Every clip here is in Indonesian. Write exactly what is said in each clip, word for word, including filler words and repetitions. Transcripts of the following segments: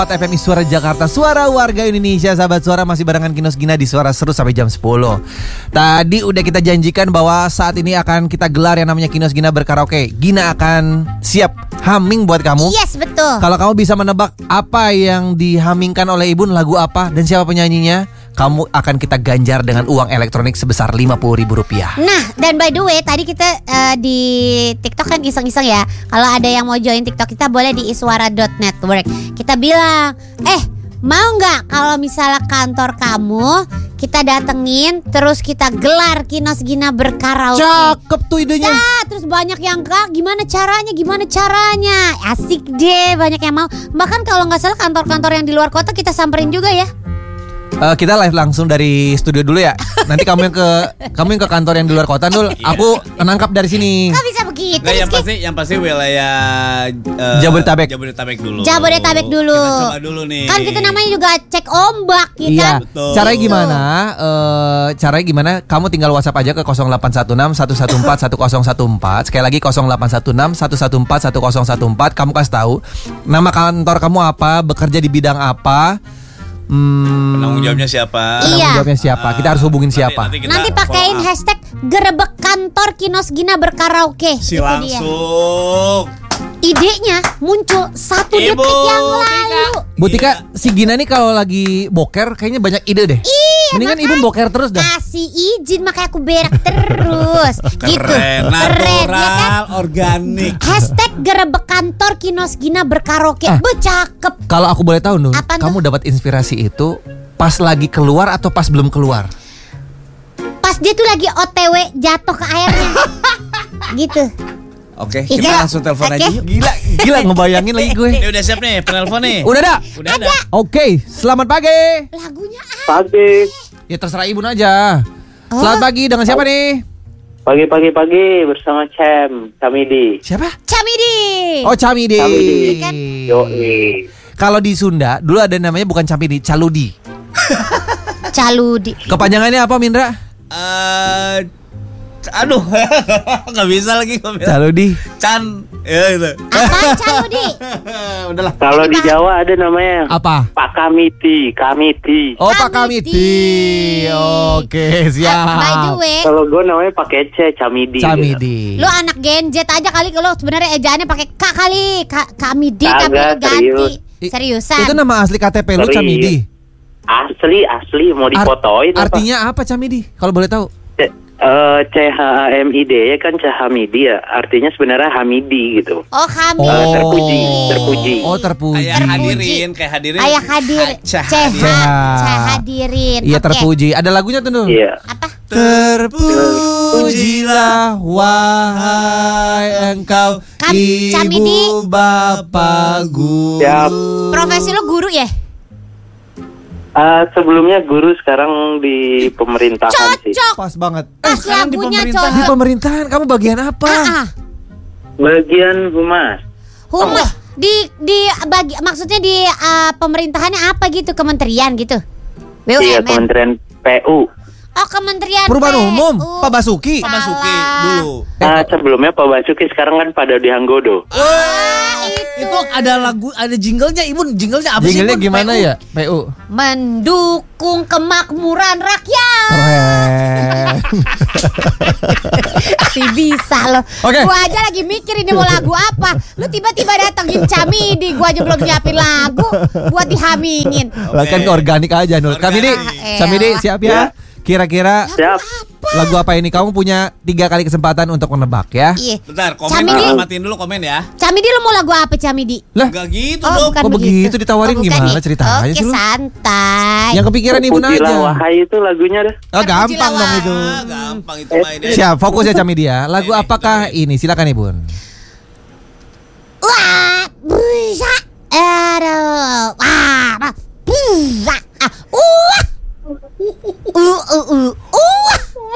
F M Suara Jakarta, suara warga Indonesia. Sahabat Suara masih barengan Kinos Gina di Suara Seru sampai jam sepuluh. Tadi udah kita janjikan bahwa saat ini akan kita gelar yang namanya Kinos Gina berkaraoke. Gina akan siap humming buat kamu. Yes, betul. Kalau kamu bisa menebak apa yang dihamingkan oleh Ibun, lagu apa dan siapa penyanyinya, kamu akan kita ganjar dengan uang elektronik sebesar lima puluh ribu rupiah. Nah, dan by the way, tadi kita uh, di TikTok kan iseng-iseng ya. Kalau ada yang mau join TikTok kita boleh di iswara dot network. Kita bilang, eh mau gak kalau misalnya kantor kamu kita datengin, terus kita gelar Kinos Gina berkaraoke. Cakep tuh idenya. Ya, terus banyak yang kak, gimana caranya, gimana caranya. Asik deh, banyak yang mau. Bahkan kalau gak salah kantor-kantor yang di luar kota kita samperin juga ya. Uh, kita live langsung dari studio dulu ya. Nanti kamu yang ke kamu yang ke kantor yang di luar kota dulu. Aku menangkap dari sini. Kok bisa begitu? Nggak, yang pasti yang pasti wilayah uh, Jabodetabek. Jabodetabek dulu. Jabodetabek dulu. Kita coba dulu nih. Kan kita namanya juga cek ombak kita. Iya. Betul. Caranya gimana? Uh, caranya gimana? Kamu tinggal WhatsApp aja ke nol delapan satu enam satu satu empat satu nol satu empat. Sekali lagi nol delapan satu enam satu satu empat satu nol satu empat. Kamu kasih tahu nama kantor kamu apa, bekerja di bidang apa. Hmm, Penanggung jawabnya siapa? Iya. Penanggung jawabnya siapa? Kita harus hubungin siapa? Nanti, kita Nanti pakein follow up. hashtag gerebek kantor Kinos Gina berkaraoke. Si Itu dia. langsung. Idenya muncul satu Ibu detik yang lalu. Bu Tika, si Gina nih kalau lagi boker kayaknya banyak ide deh. Iya, Mendingan makanya Ibu boker terus dah. kasih izin makanya aku berak terus. Gitu. Keren, Keren ya kan? natural, organik. Hashtag gerebek kantor Kinos Gina berkaraoke. Ah. Becakep. Kalau aku boleh tahu Nur, Apaan kamu tuh? dapat inspirasi itu pas lagi keluar atau pas belum keluar? Pas dia tuh lagi O T W jatuh ke airnya. Gitu. Oke, Iya. kita langsung telepon Oke. aja yuk. Gila, gila ngebayangin lagi gue. Ini udah siap nih, penelpon nih. Udah ada? Udah ada. Oke, selamat pagi. Lagunya apa? Pagi, Ya terserah Ibu aja. Oh. Selamat pagi, dengan siapa nih? pagi-pagi-pagi bersama Cem, Camidi. Siapa? Camidi. Oh, Camidi. Camidi. Kan? Yoi. Kalau di Sunda dulu ada namanya bukan Camidi, Caludi. Caludi. Kepanjangannya apa, Mindra? Eh, aduh, nggak bisa lagi ngomong. Caludi. Chan, ya gitu. Apa Caludi? Udahlah. Kalau di Jawa ada namanya Apa? Pak Kamiti, Kamiti. Oh, Pak Kamiti. Kamiti. Oke, siap. By the way, Kalau gue namanya pakai C, Camidi. Camidi. lu anak Gen Z aja kali kalau sebenarnya ejaannya pakai K kali. K Kamidi Kagak, tapi lu ganti. serius. I- Seriusan. Itu nama asli K T P lu Serius. Camidi. Asli, asli mau Art- difotoin apa? Artinya apa Camidi? Kalau boleh tahu. C, eh, C H A M I D ya kan C Hamidi ya. Artinya sebenarnya Hamidi gitu. Oh, Hamidi. Oh, terpuji, terpuji. Oh, terpuji. Kayak hadirin, kayak hadirin. Ayah hadir. C H. C H. C H. C hadirin. Iya, Oke. terpuji. Ada lagunya tuh, Nur. Iya. Apa? Terpujilah wahai engkau Kam- Camidi. ibu bapak guru. Siap. Profesi lu guru ya? Eh, sebelumnya guru, sekarang di pemerintahan sih. Cocok. Pas banget. Pas sekarang di lagunya pemerintahan. Di cocok. pemerintahan kamu bagian apa? Ah, ah. Bagian humas. Humas di di bagi maksudnya di uh, pemerintahannya apa gitu, kementerian gitu. B U Iya, M N. Kementerian P U. Oh, kementerian Perubahan P U. Umum, Pak Basuki. Pak Basuki Salah. dulu. Nah, sebelumnya Pak Basuki, sekarang kan pada di Hanggodo. Ah, itu. Itu ada lagu, ada jinglenya, Ibu. Jinglenya apa sih? Jinglenya Ibu? gimana P U? ya? P U. Mendukung kemakmuran rakyat. Keren. Si bisa loh. Oke. Gua aja lagi mikir ini mau lagu apa. Lu tiba-tiba datengin Camidi, gua aja belum nyiapin lagu buat dihamingin. Lah kan organik aja Nur. Camidi, Organik. Camidi siap ya? Ya. Kira-kira Siap. lagu apa ini? Kamu punya tiga kali kesempatan untuk menebak ya. Iya. Bentar, komen Camidi. dulu, matiin dulu komen ya. Camidi lu mau lagu apa Camidi? Lah, Enggak gitu Oh, dong. bukan kok begitu ditawarin, bukan gimana ya? ceritanya Oke, sih lu? santai. yang kepikiran Ibu Terpujilah aja. wahai itu lagunya dah. Oh, gampang Terpujilah dong itu. Ah, gampang itu mainnya. Siap, fokus ya Camidi ya. Lagu Ini, apakah ini. ini? Silakan Ibu. Wah, bisa. Aduh. Wah, wah. Bisa. Ah, uh. Uh, uh, uh. Uh.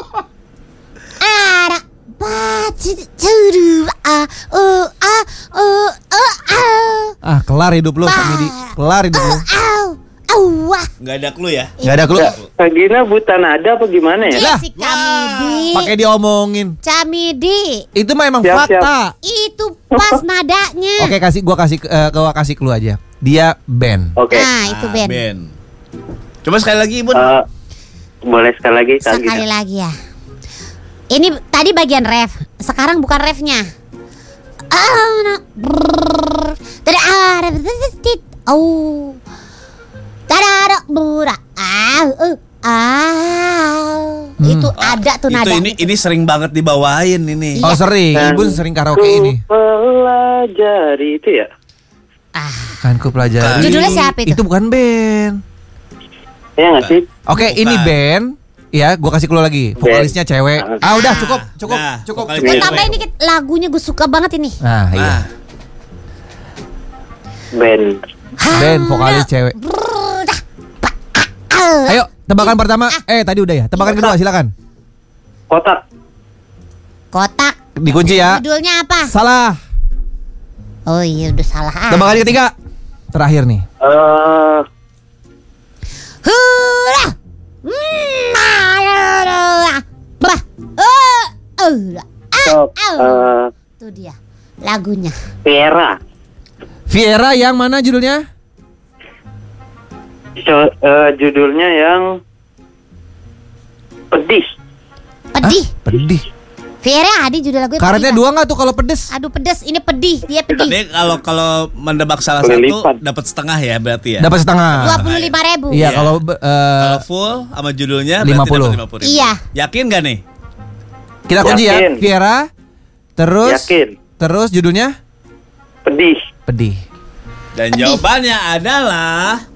Ada baca curu ah uh ah uh uh ah Ah, kelar hidup lu Camidi. Kelar hidup lu. au au wah. Enggak ada clue ya? Enggak ada clue. Kak Gina buta nada apa gimana ya? Lah. Si Camidi. Pakai diomongin. Camidi. Itu mah emang Siap, fakta. Itu pas nadanya. Oke, kasih gua kasih eh, gua kasih clue aja. dia band. Oke. Nah, itu Ah, Ben. Ben. Coba sekali lagi Ibun. Eh, boleh sekali lagi kali Sekali gitu. lagi ya. Ini tadi bagian ref, sekarang bukan refnya. Ah, nah, brrrr. Tada ada titit. Oh. Tada ada bura. Ah, uh, ah. Itu ada tuh Itu nada. ini ini sering banget dibawain ini. Oh sering, Dan Ibu sering karaoke ku ini. pelajari itu ya. Ah, Kan ku pelajari. Judulnya siapa itu? Itu bukan band. Ya nggak sih? Oke, Bukan. ini band. Ya, gua kasih clue lagi. Vokalisnya cewek. Ah, udah cukup, cukup, Nah, cukup. vokalis gue cewek. tambahin dikit lagunya, gue suka banget ini. Nah, iya. Ah, Band. Band vokalis cewek. Brrrr, dah. Pa, ah, ah. Ayo, tebakan pertama. Eh, tadi udah ya. Tebakan kedua, silakan. Kotak. Kotak. Dikunci ya. Judulnya apa? Salah. Oh iya udah salah. Ah. Tebakan ketiga. Terakhir nih. Eh, Hurrah. Hmm, ah, bah. Eh, eh, ah, stop. ah. Eh, Itu dia lagunya. Vera. Viera yang mana judulnya? So, eh, judulnya yang pedih. Pedih. Pedih. Vera Adi judul lagunya. Karetnya pedih, dua nggak tuh kalau pedes? Bang. Aduh pedes, ini pedih, dia pedih. Ini kalau kalau mendebak salah Boleh satu lipat. dapat setengah ya berarti ya. Dapat setengah. Dua puluh lima ribu. Iya, Iya. kalau eh, Kalau full sama judulnya lima berarti puluh. dapat lima puluh ribu. Iya. Yakin gak nih? kita kunci ya. Yakin. Viera. Terus Yakin. terus judulnya Pedih. pedih. Dan Pedih. jawabannya adalah